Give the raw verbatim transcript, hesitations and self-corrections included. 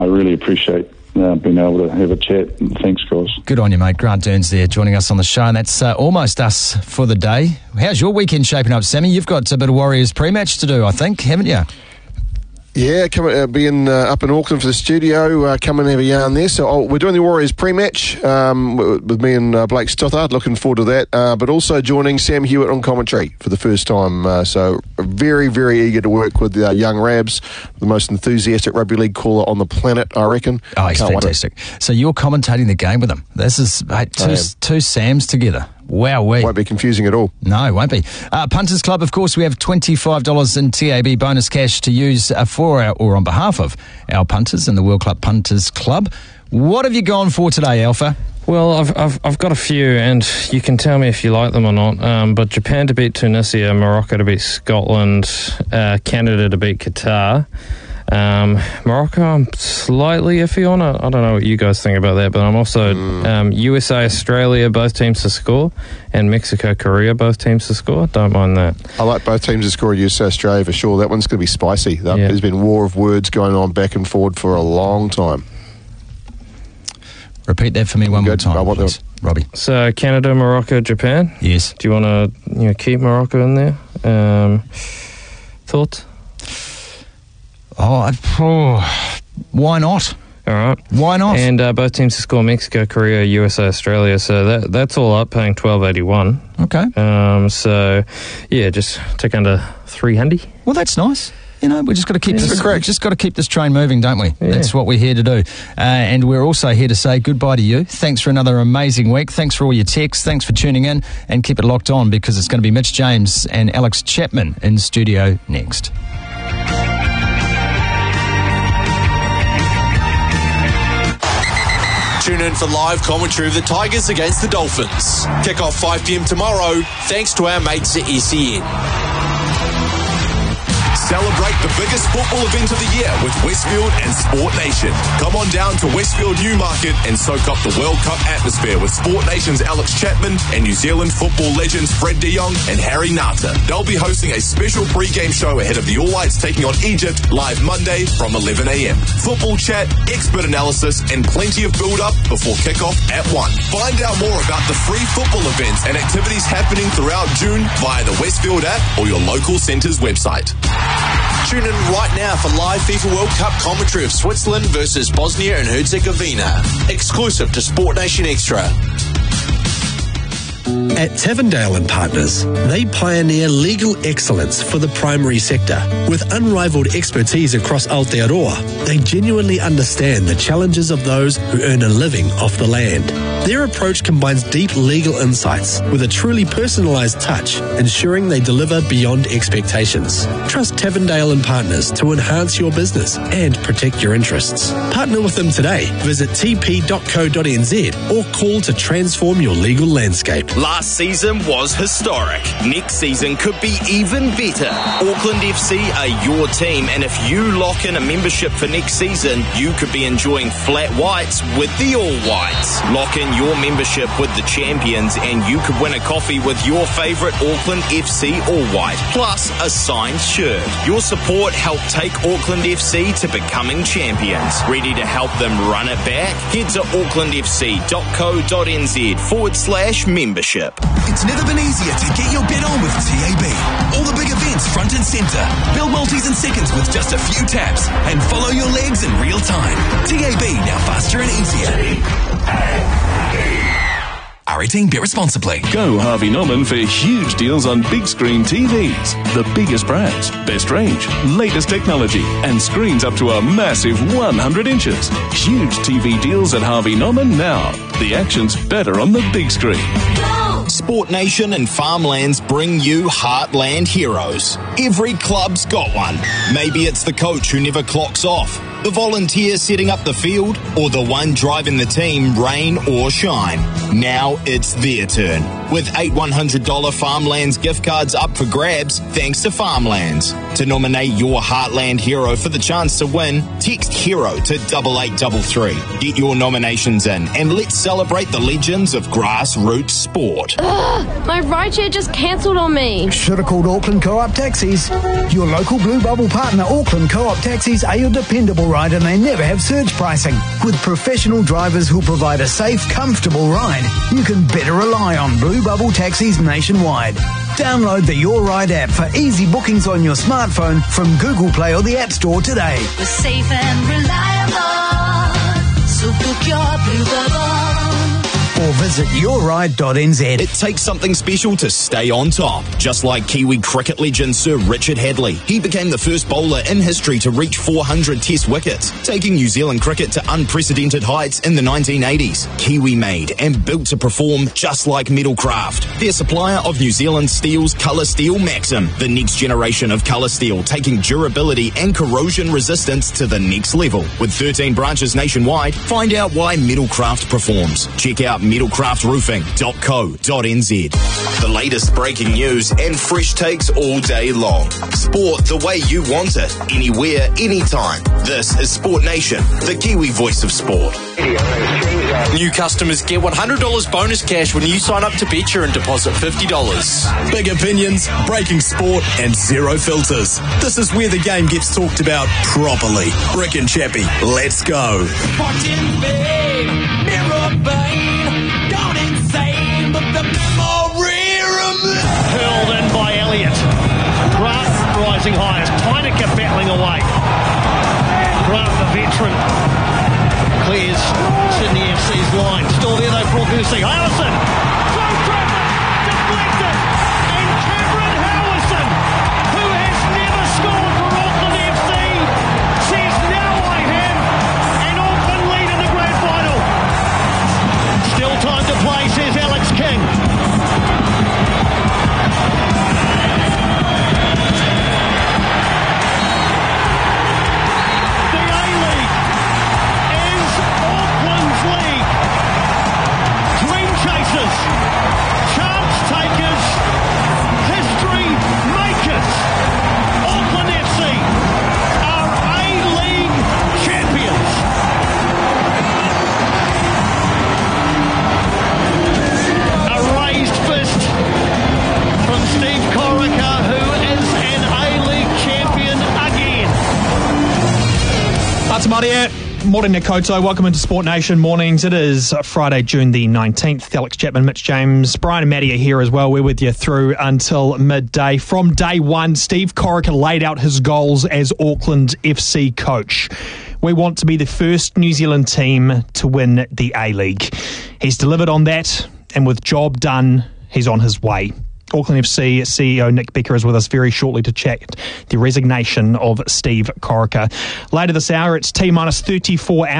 I really appreciate uh, being able to have a chat. And thanks, guys. Good on you, mate. Grant Derns there joining us on the show, and that's uh, almost us for the day. How's your weekend shaping up, Sammy? You've got a bit of Warriors pre-match to do, I think, haven't you? Yeah, come, uh, being uh, up in Auckland for the studio, uh, come and have a yarn there. So oh, we're doing the Warriors pre-match um, with me and uh, Blake Stothard. Looking forward to that. Uh, but also joining Sam Hewitt on commentary for the first time. Uh, so very, very eager to work with uh, young Rabs, the most enthusiastic rugby league caller on the planet, I reckon. Oh, he's Can't fantastic. So you're commentating the game with him. This is mate, two, two Sams together. Wow, we won't be confusing at all. No, it won't be. Uh, Punters Club, of course, we have twenty-five dollars in T A B bonus cash to use uh, for our, or on behalf of our punters in the World Club Punters Club. What have you gone for today, Alpha? Well, I've, I've I've got a few, and you can tell me if you like them or not. Um, but Japan to beat Tunisia, Morocco to beat Scotland, uh, Canada to beat Qatar. Um, Morocco, I'm slightly iffy on it. I don't know what you guys think about that, but I'm also mm. um, U S A, Australia, both teams to score, and Mexico, Korea, both teams to score. Don't mind that. I like both teams to score. U S A, Australia for sure. That one's going to be spicy. Yeah. There's been war of words going on back and forward for a long time. Repeat that for me one Good. more time, I want please, Robbie. So Canada, Morocco, Japan. Yes. Do you want to you know, keep Morocco in there? Um, thoughts? Oh, I, oh, why not? All right. Why not? And uh, both teams to score, Mexico, Korea, U S A, Australia. So that that's all up, paying twelve eighty-one. Okay. Um. So, yeah, just tick under three hundred. Well, that's nice. You know, we just got to keep Yeah, this. correct. We just got to keep this train moving, don't we? Yeah. That's what we're here to do. Uh, and we're also here to say goodbye to you. Thanks for another amazing week. Thanks for all your texts. Thanks for tuning in, and keep it locked on because it's going to be Mitch James and Alex Chapman in studio next. Tune in for live commentary of the Tigers against the Dolphins. Kick off five p.m. tomorrow, thanks to our mates at S E N. Celebrate the biggest football event of the year with Westfield and Sport Nation. Come on down to Westfield Newmarket and soak up the World Cup atmosphere with Sport Nation's Alex Chapman and New Zealand football legends Fred de Jong and Harry Nata. They'll be hosting a special pre-game show ahead of the All Whites taking on Egypt live Monday from eleven a.m. Football chat, expert analysis, and plenty of build-up before kickoff at one. Find out more about the free football events and activities happening throughout June via the Westfield app or your local centre's website. Tune in right now for live FIFA World Cup commentary of Switzerland versus Bosnia and Herzegovina. Exclusive to Sport Nation Extra. At Tavendale and Partners, they pioneer legal excellence for the primary sector. With unrivaled expertise across Aotearoa, they genuinely understand the challenges of those who earn a living off the land. Their approach combines deep legal insights with a truly personalised touch, ensuring they deliver beyond expectations. Trust Tavendale and Partners to enhance your business and protect your interests. Partner with them today. Visit t p dot co dot n z or call to transform your legal landscape. Last season was historic. Next season could be even better. Auckland F C are your team, and if you lock in a membership for next season, you could be enjoying flat whites with the All Whites. Lock in your membership with the champions, and you could win a coffee with your favourite Auckland F C All White, plus a signed shirt. Your support helped take Auckland F C to becoming champions. Ready to help them run it back? Head to auckland f c dot co dot n z forward slash membership. It's never been easier to get your bet on with T A B. All the big events front and centre. Build multis in seconds with just a few taps and follow your legs in real time. T A B, now faster and easier. R eighteen, bet responsibly. Go Harvey Norman for huge deals on big screen T Vs. The biggest brands, best range, latest technology, and screens up to a massive one hundred inches. Huge T V deals at Harvey Norman now. The action's better on the big screen. Sport Nation and Farmlands bring you Heartland Heroes. Every club's got one. Maybe it's the coach who never clocks off, the volunteer setting up the field, or the one driving the team rain or shine. Now it's their turn. With eight one hundred dollars Farmlands gift cards up for grabs, thanks to Farmlands. To nominate your Heartland hero for the chance to win, text HERO to double eight double three. Get your nominations in and let's celebrate the legends of grassroots sport. Ugh, my rideshare just cancelled on me. Should have called Auckland Co-op Taxis. Your local Blue Bubble partner, Auckland Co-op Taxis, are your dependable ride and they never have surge pricing. With professional drivers who'll provide a safe, comfortable ride, you can better rely on Blue Bubble Taxis nationwide. Download the Your Ride app for easy bookings on your smartphone from Google Play or the App Store today. We're safe and reliable, so book your Blue Bubble. Or visit your ride dot n z. It takes something special to stay on top. Just like Kiwi cricket legend Sir Richard Hadley. He became the first bowler in history to reach four hundred test wickets, taking New Zealand cricket to unprecedented heights in the nineteen eighties. Kiwi made and built to perform just like Metalcraft. Their supplier of New Zealand steel's Colour Steel Maxim, the next generation of colour steel, taking durability and corrosion resistance to the next level. With thirteen branches nationwide, find out why Metalcraft performs. Check out metalcraft roofing dot co dot n z. The latest breaking news and fresh takes all day long. Sport the way you want it, anywhere, anytime. This is Sport Nation, the Kiwi voice of sport. New customers get one hundred dollars bonus cash when you sign up to Betcha and deposit fifty dollars. Big opinions, breaking sport, and zero filters. This is where the game gets talked about properly. Rick and Chappie, let's go. Hurled in by Elliott. Grant rising high as Tyneke battling away. Grant, the veteran, clears Sydney F C's line. Still there though for Auckland F C. Howison! Through traffic! Deflected! And Cameron Howison, who has never scored for Auckland F C, says now I have, and Auckland lead in the grand final. Still time to play, says Alex King. Chance takers, history makers. Auckland F C are A-League champions. A raised fist from Steve Corica, who is an A-League champion again. That's Maria. Morning, Nakoto. Welcome into Sport Nation Mornings. It is Friday, June the nineteenth. Alex Chapman, Mitch James, Brian and Maddie are here as well. We're with you through until midday. From day one, Steve Corica laid out his goals as Auckland F C coach. We want to be the first New Zealand team to win the A-League. He's delivered on that, and with job done, he's on his way. Auckland F C C E O Nick Becker is with us very shortly to chat the resignation of Steve Corica. Later this hour, it's T minus thirty-four hours.